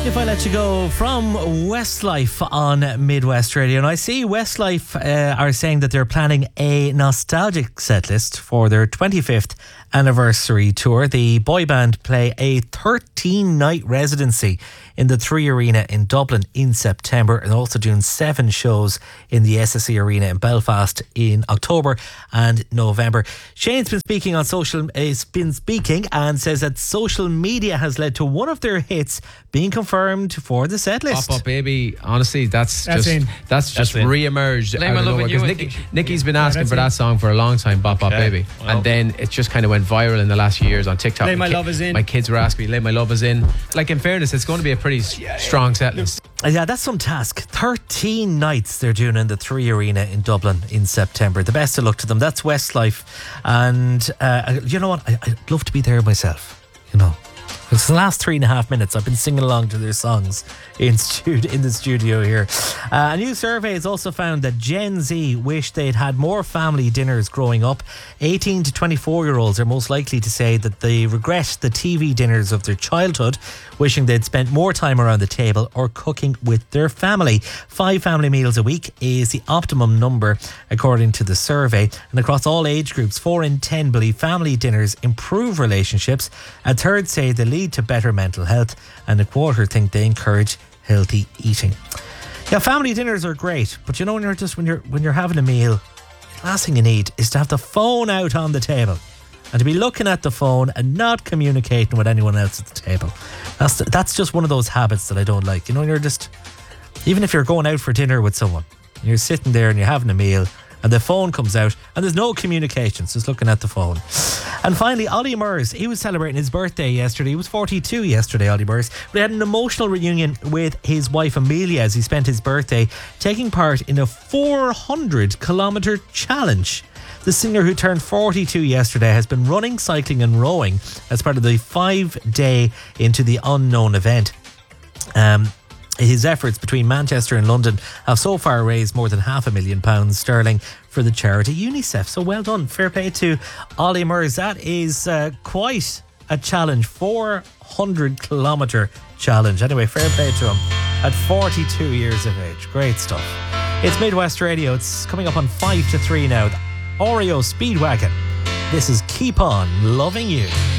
If I Let You Go from Westlife on Midwest Radio. And I see Westlife are saying that they're planning a nostalgic setlist for their 25th anniversary tour. The boy band play a 13-night residency in the 3 Arena in Dublin in September, and also doing 7 shows in the SSE Arena in Belfast in October and November. Shane's been speaking and says that social media has led to one of their hits being confirmed for the set list. Pop Up Baby, honestly, that's just re-emerged out of nowhere, because Nicky's been asking for that song for a long time, Pop Up Baby, and then it just kind of went viral in the last few years on TikTok. Lay My Love Is In. My kids were asking me, Lay My Love Is In. Like, in fairness, it's going to be a pretty strong set list. Yeah, that's some task. 13 nights they're doing in the 3 Arena in Dublin in September. The best of luck to them. That's Westlife. And you know what? I'd love to be there myself, you know. Because the last 3.5 minutes I've been singing along to their songs in the studio here. A new survey has also found that Gen Z wish they'd had more family dinners growing up. 18 to 24-year-olds are most likely to say that they regret the TV dinners of their childhood, wishing they'd spent more time around the table or cooking with their family. 5 family meals a week is the optimum number, according to the survey. And across all age groups, 4 in 10 believe family dinners improve relationships. A third say they lead to better mental health, and a quarter think they encourage healthy eating. Yeah, family dinners are great, but you know, when you're having a meal, the last thing you need is to have the phone out on the table and to be looking at the phone and not communicating with anyone else at the table. That's just one of those habits that I don't like. You know, you're just, even if you're going out for dinner with someone, you're sitting there and you're having a meal, and the phone comes out and there's no communications, just looking at the phone. And finally, Ollie Murs, he was celebrating his birthday yesterday. He was 42 yesterday, Ollie Murs. But he had an emotional reunion with his wife Amelia as he spent his birthday taking part in a 400-kilometre challenge. The singer, who turned 42 yesterday, has been running, cycling and rowing as part of the 5-day Into the Unknown event. His efforts between Manchester and London have so far raised more than £500,000 sterling for the charity UNICEF. So well done. Fair play to Ollie Murs. That is quite a challenge. 400-kilometre challenge. Anyway, fair play to him at 42 years of age. Great stuff. It's Midwest Radio. It's coming up on 5 to 3 now. Oreo Speedwagon. This is Keep On Loving You.